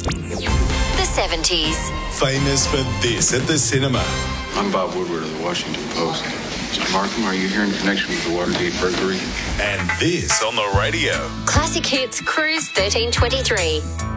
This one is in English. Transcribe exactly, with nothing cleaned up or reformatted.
The seventies. Famous for this at the cinema. I'm Bob Woodward of the Washington Post. Mister Markham, are you here in connection with the Watergate burglary? And this on the radio. Classic Hits Cruise thirteen twenty-three.